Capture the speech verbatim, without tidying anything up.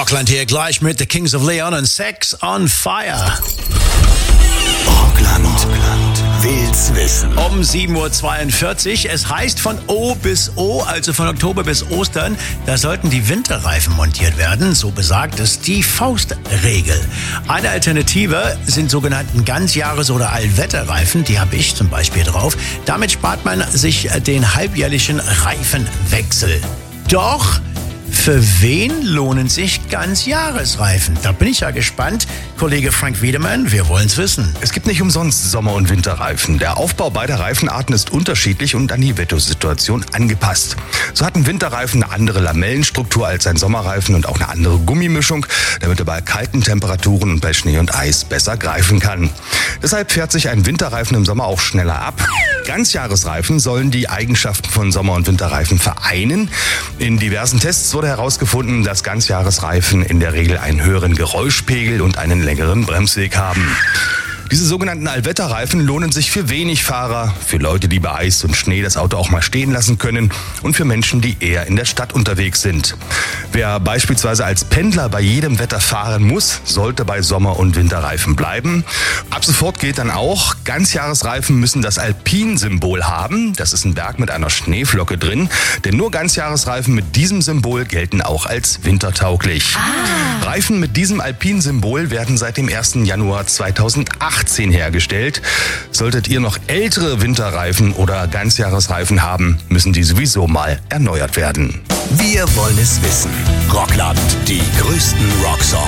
Rockland hier gleich mit The Kings of Leon und Sex on Fire. Rockland will's wissen. Um sieben Uhr zweiundvierzig. Es heißt von O bis O, also von Oktober bis Ostern, da sollten die Winterreifen montiert werden. So besagt es die Faustregel. Eine Alternative sind sogenannten Ganzjahres- oder Allwetterreifen. Die habe ich zum Beispiel drauf. Damit spart man sich den halbjährlichen Reifenwechsel. Doch für wen lohnen sich Ganzjahresreifen? Da bin ich ja gespannt. Kollege Frank Wiedemann, wir wollen's wissen. Es gibt nicht umsonst Sommer- und Winterreifen. Der Aufbau beider Reifenarten ist unterschiedlich und an die Wettersituation angepasst. So hat ein Winterreifen eine andere Lamellenstruktur als ein Sommerreifen und auch eine andere Gummimischung, damit er bei kalten Temperaturen und bei Schnee und Eis besser greifen kann. Deshalb fährt sich ein Winterreifen im Sommer auch schneller ab. Ganzjahresreifen sollen die Eigenschaften von Sommer- und Winterreifen vereinen. In diversen Tests wurde herausgefunden, dass Ganzjahresreifen in der Regel einen höheren Geräuschpegel und einen längeren Bremsweg haben. Diese sogenannten Allwetterreifen lohnen sich für wenig Fahrer, für Leute, die bei Eis und Schnee das Auto auch mal stehen lassen können und für Menschen, die eher in der Stadt unterwegs sind. Wer beispielsweise als Pendler bei jedem Wetter fahren muss, sollte bei Sommer- und Winterreifen bleiben. Ab sofort gilt dann auch, Ganzjahresreifen müssen das Alpin-Symbol haben. Das ist ein Berg mit einer Schneeflocke drin, denn nur Ganzjahresreifen mit diesem Symbol gelten auch als wintertauglich. Ah. Reifen mit diesem Alpin-Symbol werden seit dem ersten Januar zweitausendachtzehn hergestellt. Solltet ihr noch ältere Winterreifen oder Ganzjahresreifen haben, müssen die sowieso mal erneuert werden. Wir wollen es wissen. Rockland, die größten Rocksongs.